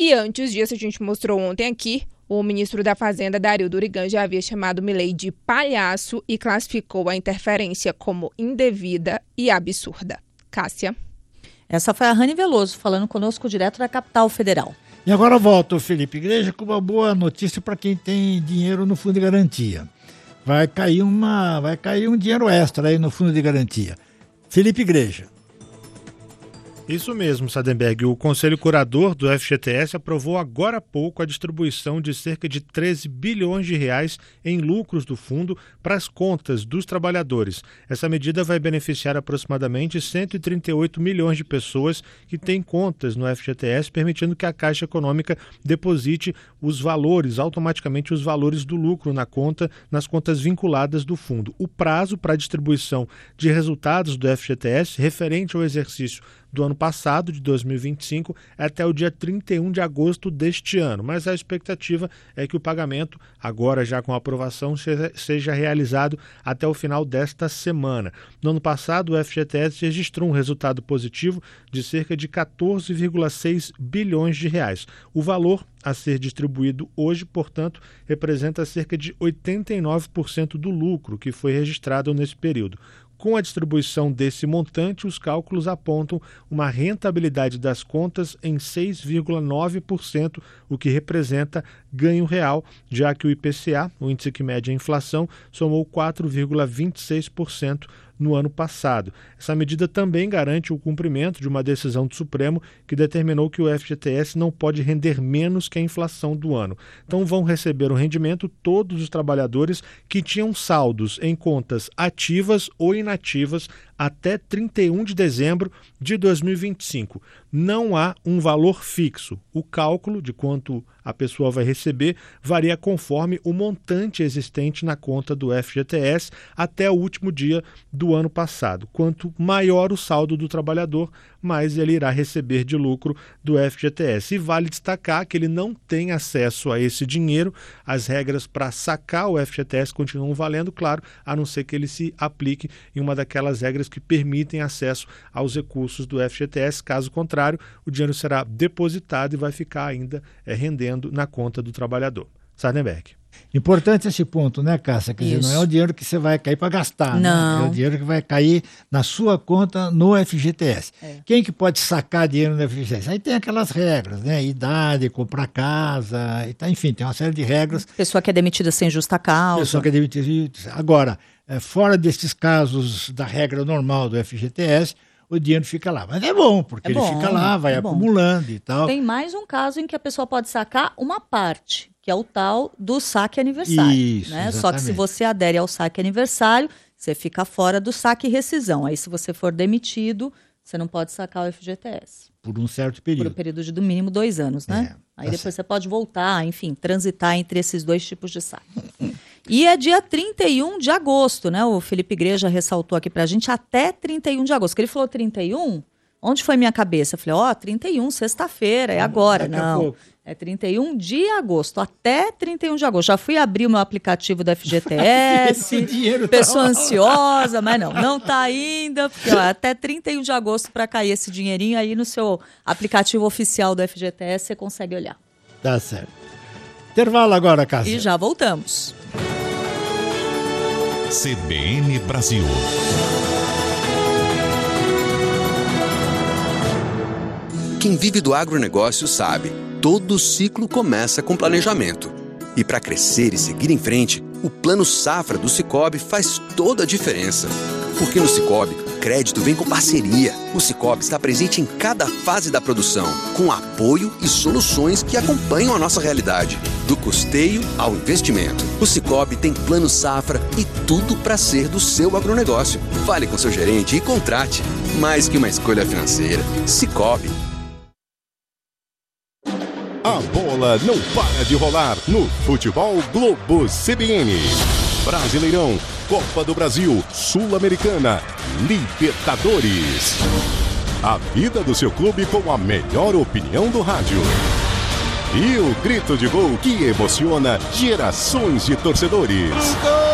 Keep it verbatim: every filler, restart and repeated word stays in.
E antes disso, a gente mostrou ontem aqui, o ministro da Fazenda, Dario Durigan, já havia chamado Milei de palhaço e classificou a interferência como indevida e absurda. Cássia. Essa foi a Rani Veloso, falando conosco direto da capital federal. E agora volta o Felipe Igreja com uma boa notícia para quem tem dinheiro no fundo de garantia. Vai cair, uma, vai cair um dinheiro extra aí no fundo de garantia. Felipe Igreja. Isso mesmo, Sadenberg. O Conselho Curador do F G T S aprovou agora há pouco a distribuição de cerca de treze bilhões de reais em lucros do fundo para as contas dos trabalhadores. Essa medida vai beneficiar aproximadamente cento e trinta e oito milhões de pessoas que têm contas no F G T S, permitindo que a Caixa Econômica deposite os valores, automaticamente os valores do lucro na conta, nas contas vinculadas do fundo. O prazo para a distribuição de resultados do F G T S, referente ao exercício do ano passado, de dois mil e vinte e cinco, é até o dia trinta e um de agosto deste ano. Mas a expectativa é que o pagamento, agora já com a aprovação, seja realizado até o final desta semana. No ano passado, o F G T S registrou um resultado positivo de cerca de quatorze vírgula seis bilhões de reais. O valor a ser distribuído hoje, portanto, representa cerca de oitenta e nove por cento do lucro que foi registrado nesse período. Com a distribuição desse montante, os cálculos apontam uma rentabilidade das contas em seis vírgula nove por cento, o que representa ganho real, já que o I P C A, o índice que mede a inflação, somou quatro vírgula vinte e seis por cento no ano passado. Essa medida também garante o cumprimento de uma decisão do Supremo que determinou que o F G T S não pode render menos que a inflação do ano. Então vão receber o rendimento todos os trabalhadores que tinham saldos em contas ativas ou inativas até trinta e um de dezembro de dois mil e vinte e cinco. Não há um valor fixo. O cálculo de quanto a pessoa vai receber varia conforme o montante existente na conta do F G T S até o último dia do ano passado. Quanto maior o saldo do trabalhador, mais ele irá receber de lucro do F G T S. E vale destacar que ele não tem acesso a esse dinheiro. As regras para sacar o F G T S continuam valendo, claro, a não ser que ele se aplique em uma daquelas regras que permitem acesso aos recursos do F G T S. Caso contrário, o dinheiro será depositado e vai ficar ainda é, rendendo na conta do trabalhador. Sardenberg. Importante esse ponto, né, Cássia? Quer dizer, não é o dinheiro que você vai cair para gastar, não. Né? É o dinheiro que vai cair na sua conta no F G T S. É. Quem que pode sacar dinheiro no F G T S? Aí tem aquelas regras, né? Idade, comprar casa, e tá, enfim, tem uma série de regras. Pessoa que é demitida sem justa causa. Pessoa que é demitida. Agora, é, fora desses casos da regra normal do F G T S, o dinheiro fica lá. Mas é bom, porque é bom, ele fica lá, vai é acumulando e tal. Tem mais um caso em que a pessoa pode sacar uma parte, que é o tal do saque aniversário. Isso, né? Só que se você adere ao saque aniversário, você fica fora do saque e rescisão. Aí se você for demitido, você não pode sacar o F G T S. Por um certo período. Por um período de no mínimo dois anos, né? É, Aí tá depois certo. Você pode voltar, enfim, transitar entre esses dois tipos de saque. E é dia trinta e um de agosto, né? O Felipe Igreja ressaltou aqui pra gente, até trinta e um de agosto. Que ele falou trinta e um, onde foi minha cabeça? Eu falei, ó, oh, trinta e um, sexta-feira, é agora. Daqui não, é trinta e um de agosto, até trinta e um de agosto. Já fui abrir o meu aplicativo do F G T S, pessoa tá ansiosa, mas não, não tá ainda, porque ó, até trinta e um de agosto para cair esse dinheirinho aí no seu aplicativo oficial do F G T S, você consegue olhar. Tá certo. Intervalo agora, Cássia. E já voltamos. C B N Brasil. Quem vive do agronegócio sabe, todo ciclo começa com planejamento. E para crescer e seguir em frente, o Plano Safra do Sicoob faz toda a diferença. Porque no Sicoob, crédito vem com parceria. O Sicoob está presente em cada fase da produção, com apoio e soluções que acompanham a nossa realidade, do custeio ao investimento. O Sicoob tem Plano Safra e tudo para ser do seu agronegócio. Fale com seu gerente e contrate. Mais que uma escolha financeira. Sicoob. A bola não para de rolar no Futebol Globo C B N. Brasileirão, Copa do Brasil, Sul-Americana, Libertadores. A vida do seu clube com a melhor opinião do rádio. E o grito de gol que emociona gerações de torcedores.